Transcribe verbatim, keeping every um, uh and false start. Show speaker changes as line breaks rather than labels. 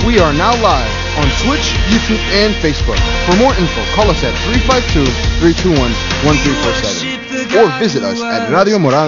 We are now live on Twitch, YouTube, and Facebook. For more info, call us at three five two, three two one, one three four seven or visit us at Radio Moral